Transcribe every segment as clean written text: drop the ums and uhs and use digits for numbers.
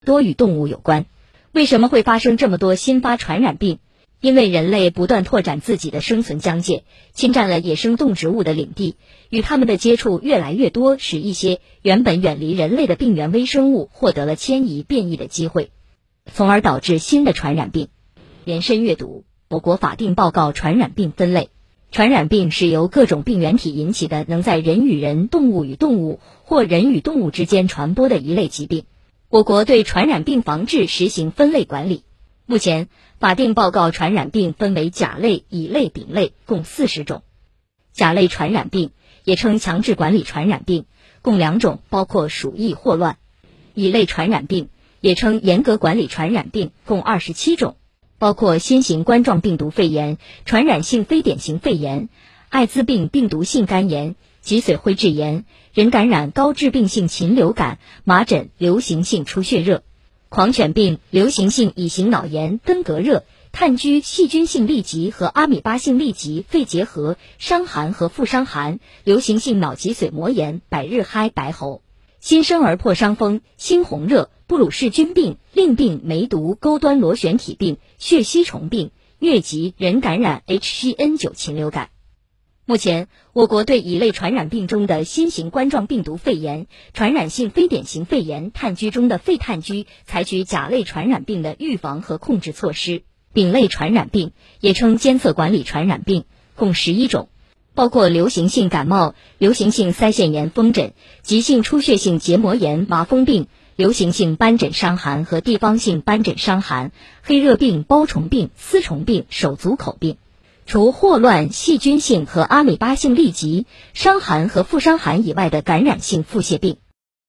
多与动物有关。为什么会发生这么多新发传染病？因为人类不断拓展自己的生存疆界，侵占了野生动植物的领地，与它们的接触越来越多，使一些原本远离人类的病原微生物获得了迁移变异的机会，从而导致新的传染病。延伸阅读我国法定报告传染病分类。传染病是由各种病原体引起的，能在人与人、动物与动物或人与动物之间传播的一类疾病。我国对传染病防治实行分类管理。目前，法定报告传染病分为甲类、乙类、丙类，共40种。甲类传染病也称强制管理传染病，共2种，包括鼠疫、霍乱。乙类传染病也称严格管理传染病，共27种，包括新型冠状病毒肺炎、传染性非典型肺炎、艾滋病病毒性肝炎、脊髓灰质炎、人感染高致病性禽流感、麻疹、流行性出血热、狂犬病、流行性乙型脑炎、登革热、炭疽细菌性痢疾和阿米巴性痢疾、肺结核、伤寒和副伤寒、流行性脑脊髓膜炎、百日嗨、白喉、新生儿破伤风、猩红热、布鲁氏菌病、淋病、梅毒、钩端螺旋体病、血吸虫病、疟疾、人感染 H7N9 禽流感。目前，我国对乙类传染病中的新型冠状病毒肺炎、传染性非典型肺炎、炭疽中的肺炭疽，采取甲类传染病的预防和控制措施。丙类传染病也称监测管理传染病，共11种，包括流行性感冒、流行性腮腺炎风疹、急性出血性结膜炎麻风病、流行性斑疹伤寒和地方性斑疹伤寒、黑热病、包虫病、丝虫病、手足口病。除霍乱、细菌性和阿米巴性痢疾、伤寒和副伤寒以外的感染性腹泻病。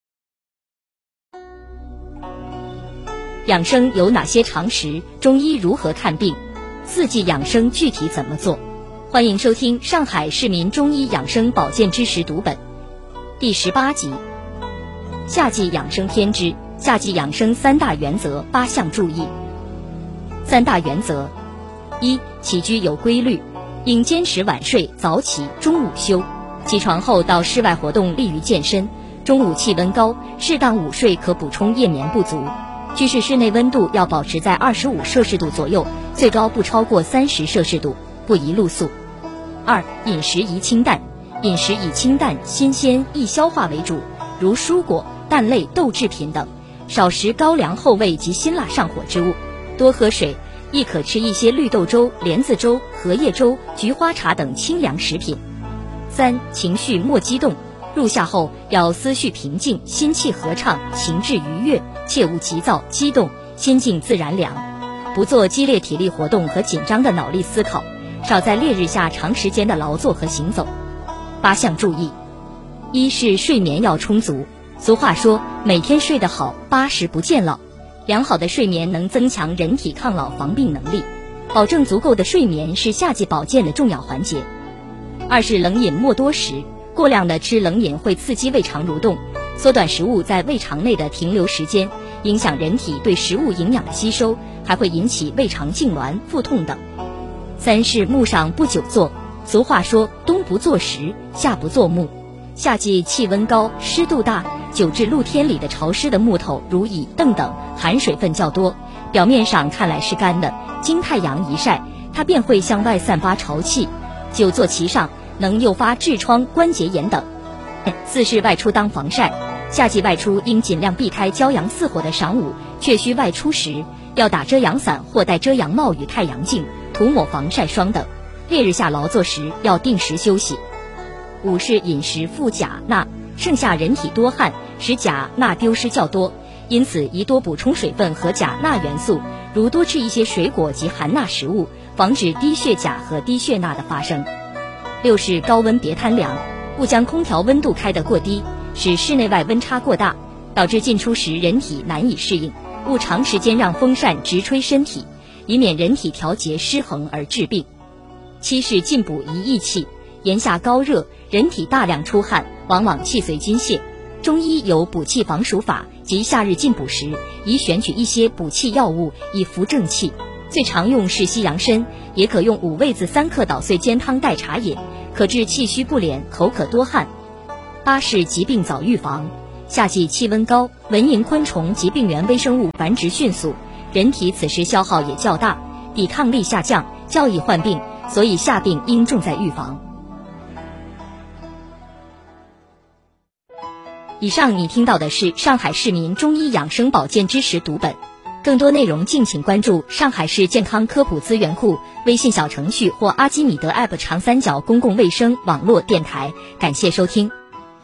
养生有哪些常识？中医如何看病？4季养生具体怎么做？欢迎收听上海市民中医养生保健知识读本第18集，夏季养生篇之夏季养生3大原则8项注意。3大原则：1、起居有规律，应坚持晚睡早起，中午休。起床后到室外活动利于健身。中午气温高，适当午睡可补充夜眠不足。居室室内温度要保持在25摄氏度左右，最高不超过30摄氏度，不宜露宿。2、饮食宜清淡，饮食以清淡、新鲜、易消化为主，如蔬果、蛋类、豆制品等，少食高粱厚味及辛辣上火之物，多喝水，亦可吃一些绿豆粥、莲子粥、荷叶粥、菊花茶等清凉食品。3、情绪莫激动，入夏后要思绪平静，心气和畅，情志愉悦，切勿急躁激动，心静自然凉，不做激烈体力活动和紧张的脑力思考，少在烈日下长时间的劳作和行走。8项注意。1是睡眠要充足。俗话说，每天睡得好，80不见老。良好的睡眠能增强人体抗老防病能力，保证足够的睡眠是夏季保健的重要环节。2是冷饮莫多食，过量的吃冷饮会刺激胃肠蠕动，缩短食物在胃肠内的停留时间，影响人体对食物营养的吸收，还会引起胃肠痉挛、腹痛等。3是木上不久坐。俗话说，冬不坐石，夏不坐木。夏季气温高，湿度大，久置露天里的潮湿的木头如椅、凳等含水分较多，表面上看来是干的，经太阳一晒，它便会向外散发潮气，久坐其上能诱发痔疮、关节炎等。4是外出当防晒。夏季外出应尽量避开骄阳似火的晌午，却需外出时要打遮阳伞或戴遮阳帽与太阳镜，涂抹防晒霜等。烈日下劳作时要定时休息。5是饮食富钾钠，盛夏人体多汗，使钾钠丢失较多，因此宜多补充水分和钾钠元素，如多吃一些水果及含钠食物，防止低血钾和低血钠的发生。6是高温别贪凉，勿将空调温度开得过低，使室内外温差过大，导致进出时人体难以适应，勿长时间让风扇直吹身体，以免人体调节失衡而致病。7是进补宜益气，炎夏高热，人体大量出汗，往往气随津泄。中医有补气防暑法，即夏日进补时，宜选取一些补气药物以扶正气。最常用是西洋参，也可用5味子3克捣碎煎汤代茶饮，可治气虚不敛、口渴多汗。8是疾病早预防。 夏季气温高，蚊蝇、昆虫及病原微生物繁殖迅速，人体此时消耗也较大，抵抗力下降，较易患病，所以夏病应重在预防。以上你听到的是上海市民中医养生保健知识读本，更多内容敬请关注上海市健康科普资源库微信小程序或阿基米德 App 长三角公共卫生网络电台。感谢收听。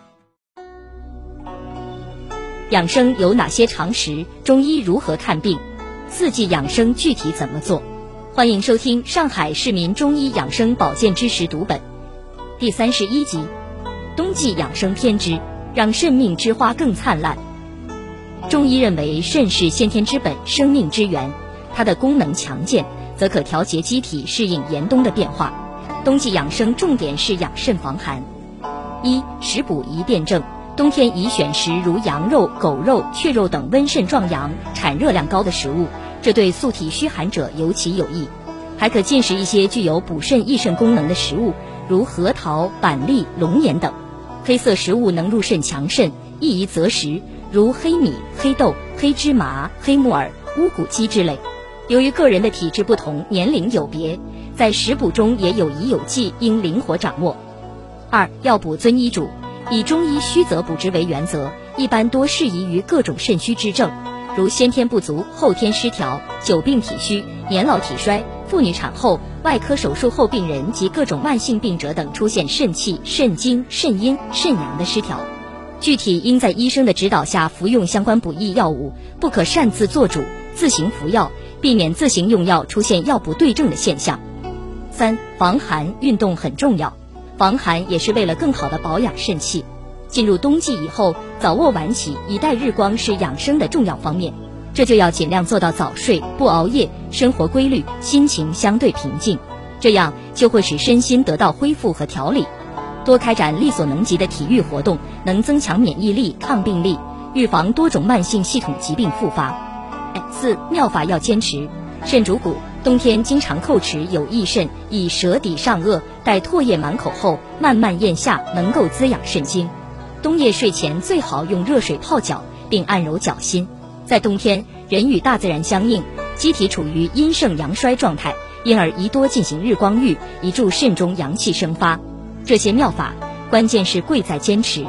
养生有哪些常识？中医如何看病？四季养生具体怎么做？欢迎收听上海市民中医养生保健知识读本第31集，冬季养生篇之让肾命之花更灿烂。中医认为肾是先天之本，生命之源，它的功能强健，则可调节机体适应严冬的变化。冬季养生重点是养肾防寒。一、食补宜辩证。冬天宜选食如羊肉、狗肉、雀肉等温肾壮阳、产热量高的食物，这对素体虚寒者尤其有益。还可进食一些具有补肾益肾功能的食物，如核桃、板栗、龙眼等。黑色食物能入肾强肾，宜宜择食，如黑米、黑豆、黑芝麻、黑木耳、乌骨鸡之类。由于个人的体质不同，年龄有别，在食补中也有宜有忌，应灵活掌握。二、药补遵医嘱。以中医虚则补之为原则，一般多适宜于各种肾虚之症，如先天不足、后天失调、久病体虚、年老体衰、妇女产后、外科手术后病人及各种慢性病者等出现肾气、肾精、肾阴、肾阳的失调。具体应在医生的指导下服用相关补益药物，不可擅自做主、自行服药，避免自行用药出现药不对症的现象。三、防寒运动很重要。防寒也是为了更好的保养肾气。进入冬季以后，早卧晚起，以待日光是养生的重要方面，这就要尽量做到早睡、不熬夜，生活规律，心情相对平静，这样就会使身心得到恢复和调理。多开展力所能及的体育活动，能增强免疫力、抗病力，预防多种慢性系统疾病复发。四、妙法要坚持。肾主骨，冬天经常叩齿有益肾，以舌抵上颚，待唾液满口后慢慢咽下，能够滋养肾精。冬夜睡前最好用热水泡脚，并按揉脚心。在冬天，人与大自然相应，机体处于阴盛阳衰状态，因而宜多进行日光浴，以助肾中阳气生发。这些妙法，关键是贵在坚持。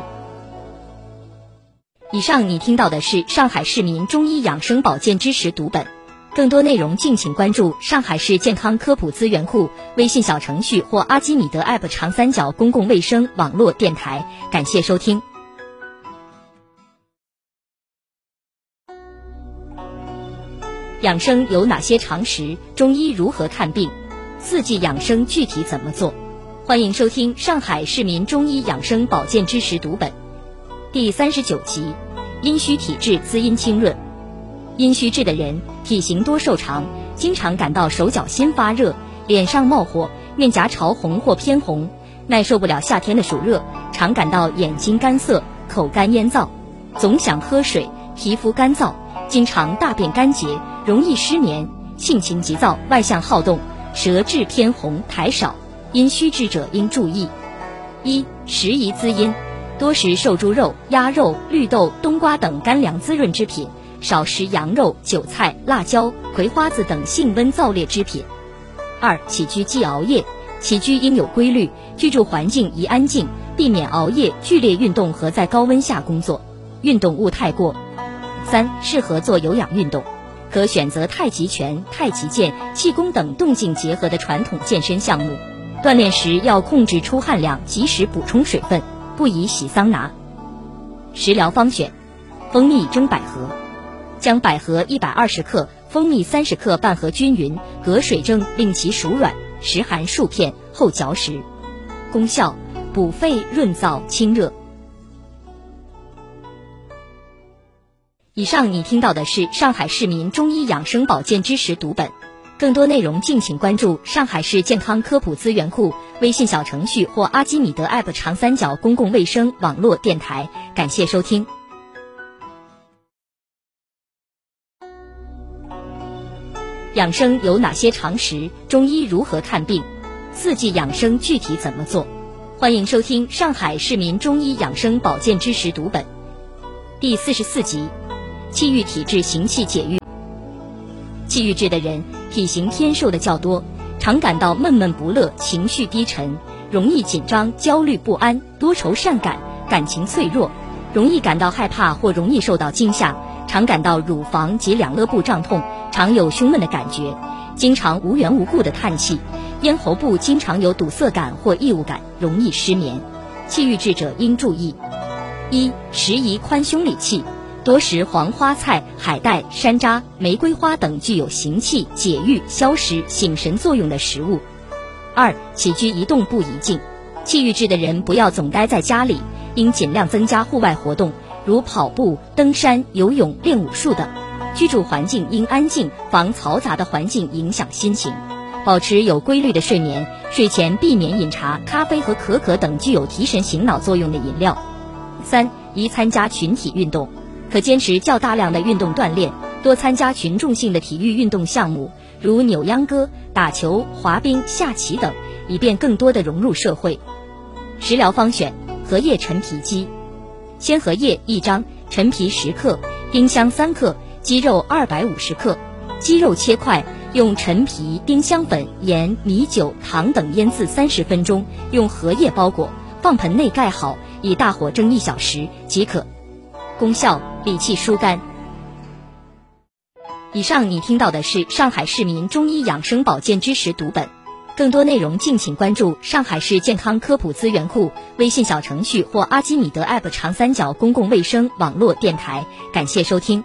以上你听到的是上海市民中医养生保健知识读本。更多内容敬请关注上海市健康科普资源库微信小程序或阿基米德 App 长三角公共卫生网络电台。感谢收听。养生有哪些常识？中医如何看病？四季养生具体怎么做？欢迎收听上海市民中医养生保健知识读本第39集，阴虚体质滋阴清润。阴虚质的人体型多瘦长，经常感到手脚心发热，脸上冒火，面颊潮红或偏红，耐受不了夏天的暑热，常感到眼睛干涩、口干咽燥，总想喝水，皮肤干燥，经常大便干结，容易失眠，性情急躁，外向好动，舌质偏红苔少。阴虚质者应注意。一、食宜滋阴，多食瘦猪肉、鸭肉、绿豆、冬瓜等干凉滋润之品，少食羊肉、韭菜、辣椒、葵花籽等性温燥烈之品。二、起居忌熬夜，起居应有规律，居住环境宜安静，避免熬夜、剧烈运动和在高温下工作，运动勿太过。三、适合做有氧运动，可选择太极拳、太极剑、气功等动静结合的传统健身项目。锻炼时要控制出汗量，及时补充水分，不宜洗桑拿。食疗方选：蜂蜜蒸百合，将百合120克、蜂蜜30克拌合均匀，隔水蒸，令其熟软，时含数片，后嚼食。功效：补肺润燥清热。以上你听到的是上海市民中医养生保健知识读本，更多内容敬请关注上海市健康科普资源库微信小程序或阿基米德 App 长三角公共卫生网络电台。感谢收听。养生有哪些常识？中医如何看病？四季养生具体怎么做？欢迎收听上海市民中医养生保健知识读本第44集，气郁体质行气解郁。气郁质的人体型偏瘦的较多，常感到闷闷不乐，情绪低沉，容易紧张、焦虑不安，多愁善感，感情脆弱，容易感到害怕或容易受到惊吓，常感到乳房及两肋部胀痛，常有胸闷的感觉，经常无缘无故的叹气，咽喉部经常有堵塞感或异物感，容易失眠。气郁质者应注意：一、食宜宽胸理气，多食黄花菜、海带、山楂、玫瑰花等具有行气、解郁、消食、醒神作用的食物。二、起居宜动不宜静，气郁质的人不要总待在家里，应尽量增加户外活动，如跑步、登山、游泳、练武术等。居住环境应安静，防嘈杂的环境影响心情。保持有规律的睡眠，睡前避免饮茶、咖啡和可可等具有提神醒脑作用的饮料。三、宜参加群体运动，可坚持较大量的运动锻炼，多参加群众性的体育运动项目，如扭秧歌、打球、滑冰、下棋等，以便更多的融入社会。食疗方选：荷叶陈皮鸡。鲜荷叶1张，陈皮10克，丁香3克，鸡肉250克。鸡肉切块，用陈皮、丁香粉、盐、米酒、糖等腌制30分钟，用荷叶包裹，放盆内盖好，以大火蒸1小时即可。功效：理气疏肝。以上你听到的是上海市民中医养生保健知识读本，更多内容敬请关注上海市健康科普资源库微信小程序或阿基米德 App 长三角公共卫生网络电台。感谢收听。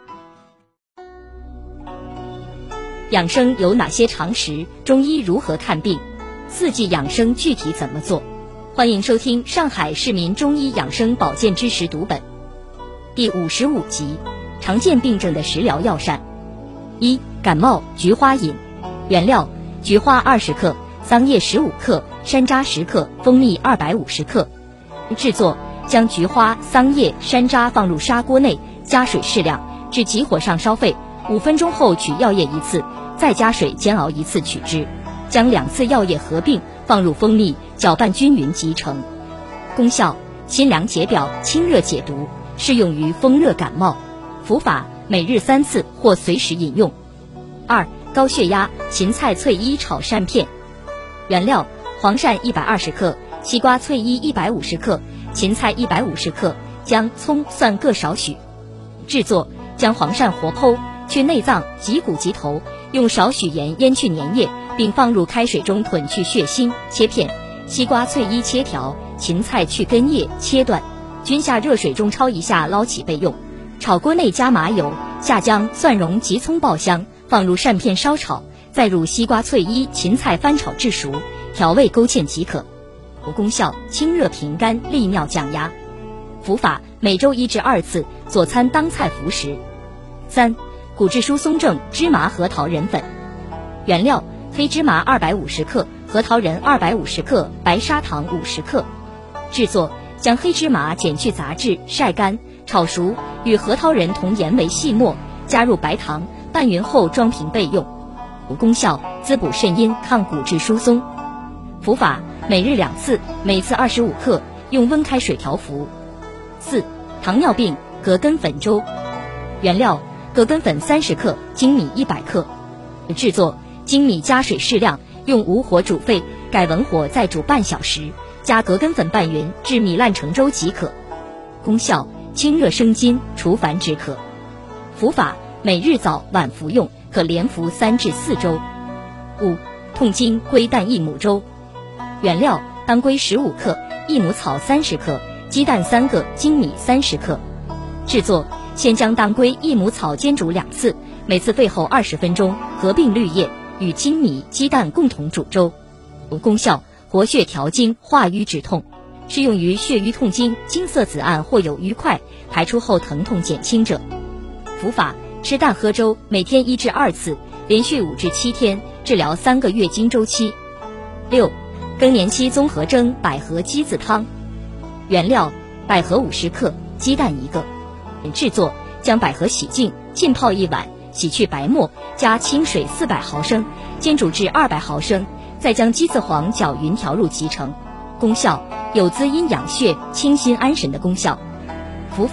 养生有哪些常识？中医如何看病？4季养生具体怎么做？欢迎收听上海市民中医养生保健知识读本第55集，常见病症的食疗药膳。1、感冒菊花饮。原料：菊花20克，桑叶15克，山楂10克，蜂蜜250克。制作：将菊花、桑叶、山楂放入砂锅内，加水适量，至急火上烧沸，5分钟后取药液一次，再加水煎熬一次取汁，将2次药液合并，放入蜂蜜，搅拌均匀即成。功效：清凉解表，清热解毒，适用于风热感冒。服法：每日3次或随时饮用。2、高血压芹菜脆衣炒鳝片。原料：黄鳝120克，西瓜脆衣150克，芹菜150克，姜、葱、蒜各少许。制作：将黄鳝活剖，去内脏、脊骨及头，用少许盐腌去粘液，并放入开水中褪去血腥，切片。西瓜脆衣切条，芹菜去根叶，切断，均下热水中焯一下，捞起备用。炒锅内加麻油，下姜、蒜蓉及葱爆香，放入鳝片烧炒，再入西瓜脆衣、芹菜翻炒至熟，调味勾芡即可。功效：清热平肝，利尿降压。服法：每周1至2次，佐餐当菜服食。3、骨质疏松症芝麻核桃仁粉。原料：黑芝麻250克，核桃仁250克，白砂糖50克。制作：将黑芝麻剪去杂质，晒干，炒熟，与核桃仁同研为细末，加入白糖，拌匀后装瓶备用。功效：滋补肾阴，抗骨质疏松。服法：每日2次，每次25克，用温开水调服。4、糖尿病葛根粉粥。原料：葛根粉30克，粳米100克。制作：粳米加水适量，用无火煮沸，改文火再煮半小时，加葛根粉拌匀，至米烂成粥即可。功效：清热生津，除烦止渴。服法：每日早晚服用，可连服3至4周。5、痛经龟蛋益母粥。原料：当归15克，益母草30克，鸡蛋3个，粳米30克。制作：先将当归、益母草煎煮2次，每次沸后20分钟，合并绿叶，与粳米、鸡蛋共同煮粥。功效：活血调经，化瘀止痛，适用于血瘀痛经、经色紫暗或有瘀块，排出后疼痛减轻者。服法：吃蛋喝粥，每天1至2次，连续5至7天，治疗3个月经周期。6、更年期综合征百合鸡子汤。原料：百合50克，鸡蛋1个。制作：将百合洗净，浸泡1晚，洗去白沫，加清水400毫升，煎煮至200毫升，再将鸡子黄搅匀调入即成。功效：有滋阴养血、清心安神的功效。服法：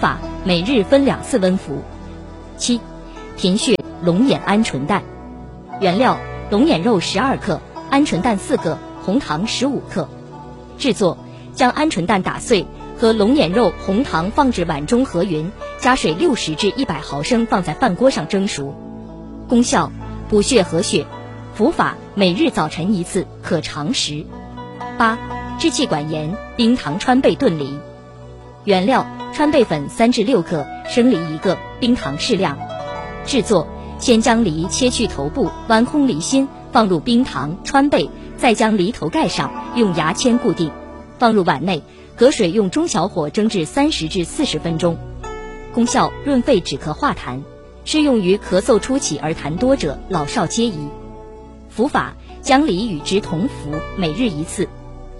每日分2次温服。7. 贫血龙眼鹌鹑蛋。原料：龙眼肉12克，鹌鹑蛋4个，红糖15克。制作：将鹌鹑蛋打碎，和龙眼肉、红糖放至碗中和匀，加水60至100毫升，放在饭锅上蒸熟。功效：补血和血。服法：每日早晨1次，可常食。8. 支气管炎冰糖川贝炖梨。原料：川贝粉3至6克，生梨1个，冰糖适量。制作：先将梨切去头部，剜空梨心，放入冰糖、川贝，再将梨头盖上，用牙签固定，放入碗内，隔水用中小火蒸至30至40分钟。功效：润肺止咳化痰，适用于咳嗽初起而痰多者，老少皆宜。服法：将梨与之同服，每日1次。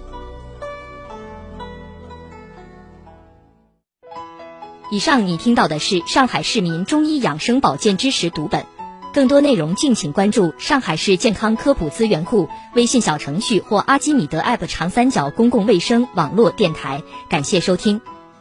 以上你听到的是上海市民中医养生保健知识读本，更多内容敬请关注上海市健康科普资源库微信小程序或阿基米德 App 长三角公共卫生网络电台。感谢收听。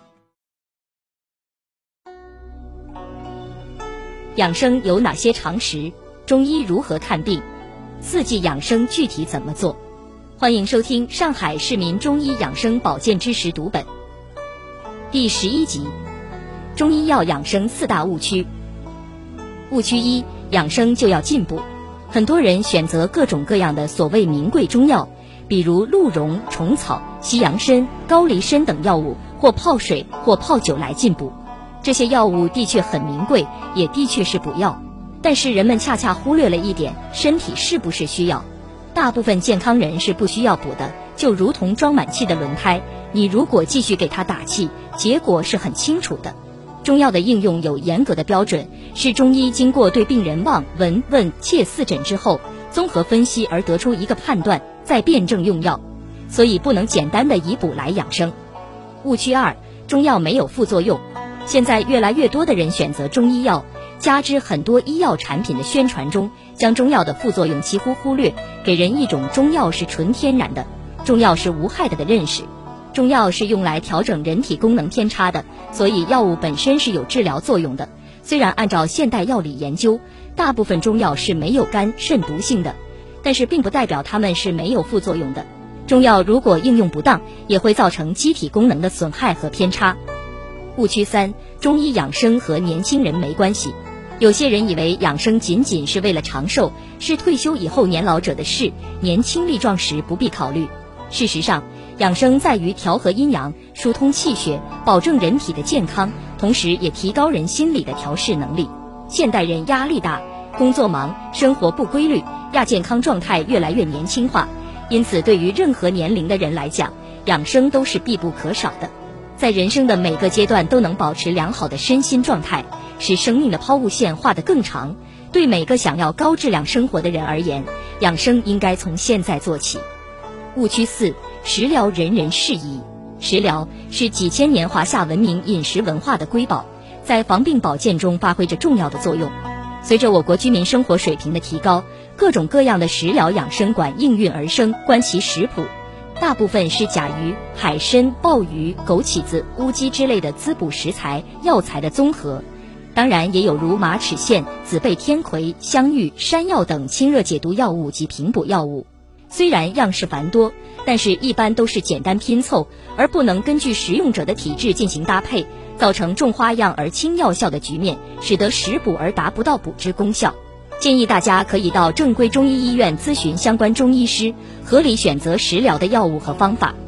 养生有哪些常识？中医如何看病？4季养生具体怎么做？欢迎收听上海市民中医养生保健知识读本第11集：中医药养生4大误区。误区1：养生就要进步。很多人选择各种各样的所谓名贵中药，比如鹿茸、虫草、西洋参、高丽参等药物，或泡水或泡酒来进补。这些药物的确很名贵，也的确是补药，但是人们恰恰忽略了一点：身体是不是需要？大部分健康人是不需要补的，就如同装满气的轮胎，你如果继续给它打气，结果是很清楚的。中药的应用有严格的标准，是中医经过对病人望、闻、问、切4诊之后，综合分析而得出一个判断，再辩证用药，所以不能简单的以补来养生。误区2：中药没有副作用。现在越来越多的人选择中医药，加之很多医药产品的宣传中，将中药的副作用几乎忽略，给人一种中药是纯天然的，中药是无害的认识。中药是用来调整人体功能偏差的，所以药物本身是有治疗作用的。虽然按照现代药理研究，大部分中药是没有肝肾毒性的，但是并不代表它们是没有副作用的。中药如果应用不当，也会造成机体功能的损害和偏差。误区3：中医养生和年轻人没关系。有些人以为养生仅仅是为了长寿，是退休以后年老者的事，年轻力壮时不必考虑。事实上，养生在于调和阴阳，疏通气血，保证人体的健康，同时也提高人心理的调试能力。现代人压力大，工作忙，生活不规律，亚健康状态越来越年轻化，因此对于任何年龄的人来讲，养生都是必不可少的。在人生的每个阶段都能保持良好的身心状态，使生命的抛物线画得更长。对每个想要高质量生活的人而言，养生应该从现在做起。误区4：食疗人人适宜。食疗是几千年华夏文明饮食文化的瑰宝，在防病保健中发挥着重要的作用。随着我国居民生活水平的提高，各种各样的食疗养生馆应运而生，观其食谱，大部分是甲鱼、海参、鲍鱼、枸杞子、乌鸡之类的滋补食材、药材的综合。当然也有如马齿苋、紫背天葵、香芋、山药等清热解毒药物及平补药物。虽然样式繁多，但是一般都是简单拼凑，而不能根据食用者的体质进行搭配，造成重花样而轻药效的局面，使得食补而达不到补之功效。建议大家可以到正规中医医院咨询相关中医师，合理选择食疗的药物和方法。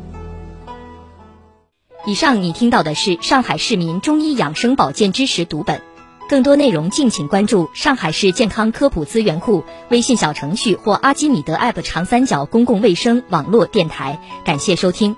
以上你听到的是上海市民中医养生保健知识读本，更多内容敬请关注上海市健康科普资源库微信小程序或阿基米德 App 长三角公共卫生网络电台。感谢收听。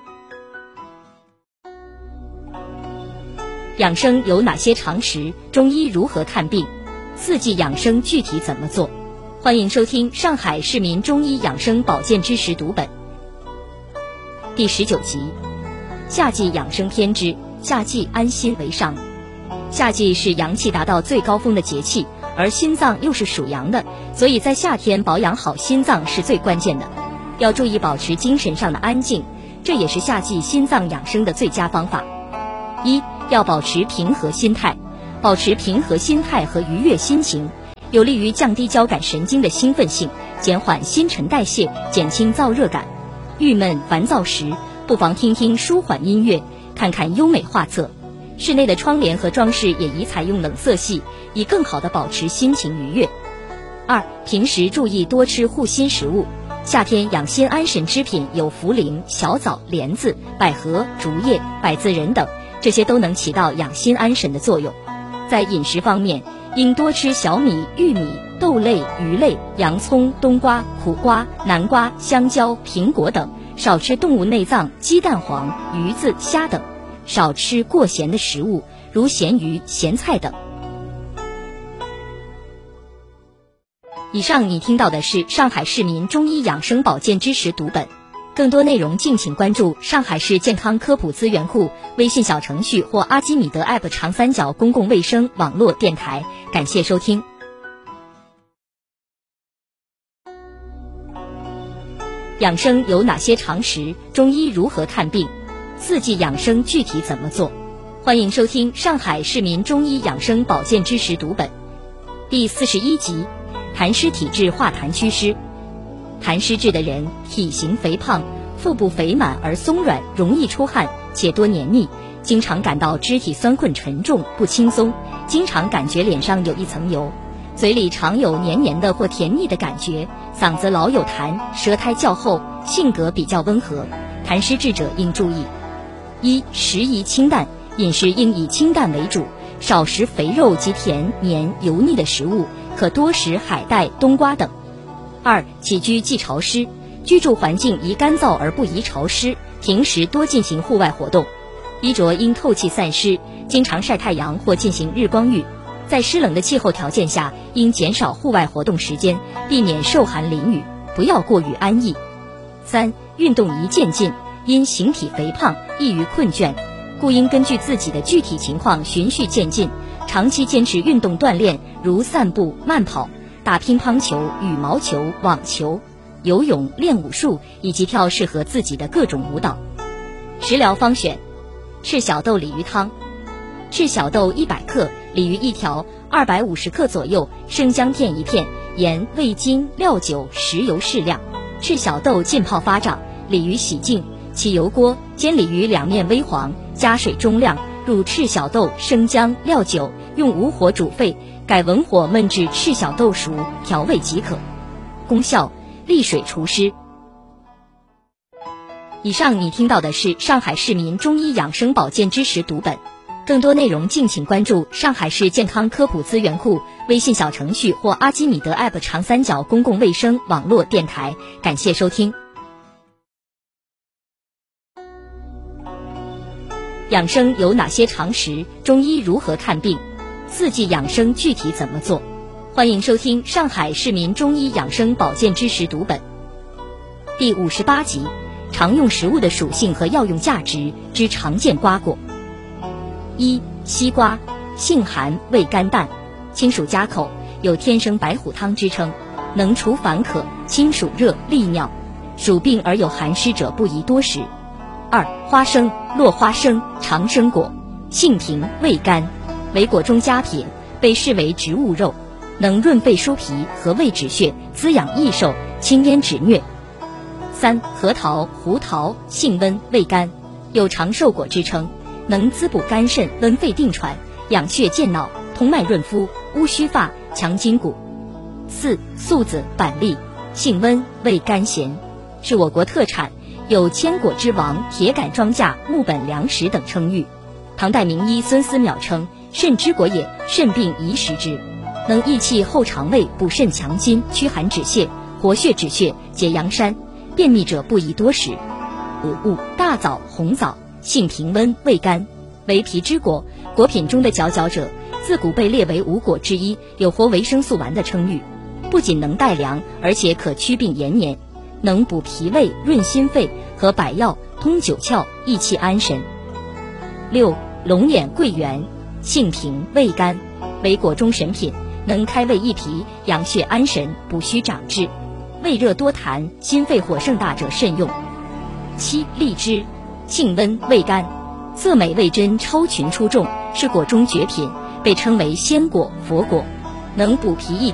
养生有哪些常识？中医如何看病？4季养生具体怎么做？欢迎收听上海市民中医养生保健知识读本第19集：夏季养生篇之夏季安心为上。夏季是阳气达到最高峰的节气，而心脏又是属阳的，所以在夏天保养好心脏是最关键的。要注意保持精神上的安静，这也是夏季心脏养生的最佳方法。1. 要保持平和心态，保持平和心态和愉悦心情，有利于降低交感神经的兴奋性，减缓新陈代谢，减轻燥热感。郁闷烦躁时，不妨听听舒缓音乐，看看优美画册。室内的窗帘和装饰也宜采用冷色系，以更好地保持心情愉悦。2. 平时注意多吃护心食物。夏天养心安神之品有茯苓、小枣、莲子、百合、竹叶、百子仁等，这些都能起到养心安神的作用。在饮食方面，应多吃小米、玉米、豆类、鱼类、洋葱、冬瓜、苦瓜、南瓜、香蕉、苹果等，少吃动物内脏、鸡蛋黄、鱼子、虾等，少吃过咸的食物，如咸鱼、咸菜等。以上你听到的是上海市民中医养生保健知识读本，更多内容敬请关注上海市健康科普资源库微信小程序或阿基米德 App 长三角公共卫生网络电台。感谢收听。养生有哪些常识？中医如何看病？四季养生具体怎么做？欢迎收听上海市民中医养生保健知识读本第41集。痰湿体质化痰祛湿。痰湿质的人体型肥胖，腹部肥满而松软，容易出汗，且多黏腻，经常感到肢体酸困沉重不轻松，经常感觉脸上有一层油，嘴里常有黏黏的或甜腻的感觉，嗓子老有痰，舌苔较厚，性格比较温和。痰湿质者应注意： 1. 食宜清淡，饮食应以清淡为主，少食肥肉及甜黏油腻的食物，可多食海带、冬瓜等。2. 起居忌潮湿，居住环境宜干燥而不宜潮湿，平时多进行户外活动。衣着应透气散湿，经常晒太阳或进行日光浴。在湿冷的气候条件下，应减少户外活动时间，避免受寒淋雨，不要过于安逸。3. 运动宜渐进，因形体肥胖易于困倦，故应根据自己的具体情况循序渐进，长期坚持运动锻炼，如散步、慢跑、打乒乓球、羽毛球、网球、游泳、练武术，以及跳适合自己的各种舞蹈。食疗方选：赤小豆鲤鱼汤。赤小豆100克，鲤鱼1条，250克左右，生姜片1片，盐、味精、料酒、食油适量。赤小豆浸泡发胀，鲤鱼洗净，起油锅，煎鲤鱼两面微黄，加水中量，入赤小豆、生姜、料酒，用无火煮沸，改文火焖至赤小豆熟，调味即可。功效：利水除湿。以上你听到的是上海市民中医养生保健知识读本，更多内容敬请关注上海市健康科普资源库微信小程序或阿基米德 App 长三角公共卫生网络电台。感谢收听。养生有哪些常识？中医如何看病？四季养生具体怎么做？欢迎收听上海市民中医养生保健知识读本第58集：常用食物的属性和药用价值之常见瓜果。1. 西瓜，性寒，味甘淡，清暑佳口，有天生白虎汤之称，能除烦渴，清暑热，利尿，属病而有寒湿者不宜多食。2. 花生，落花生，长生果，性平，味甘，为果中佳品，被视为植物肉，能润肺疏脾，和胃止血，滋养益寿，清咽止疟。3. 核桃，胡桃，性温，味甘，有长寿果之称，能滋补肝肾，温肺定喘，养血健脑，通脉润肤，乌须发，强筋骨。4. 粟子，板栗，性温，味甘咸，是我国特产，有千果之王、铁杆庄稼、木本粮食等称誉。唐代名医孙思邈称：肾之果也，肾病宜食之，能益气后肠胃，补肾强筋，驱寒止泻，活血止血，解阳山，便秘者不宜多食。5. 大枣，红枣，性平温，味甘，为脾之果，果品中的佼佼者，自古被列为五果之一，有活维生素丸的称誉。不仅能带凉，而且可祛病延年，能补脾胃，润心肺，和百药，通九窍，益气安神。6. 龙眼，桂圆，性平，味甘，为果中神品，能开胃益脾，养血安神，补虚长志，胃热多痰，心肺火盛大者慎用。7. 荔枝，性温，味甘， 色美味真，超群出众，是果中绝品，被称为仙果、佛果，能补脾益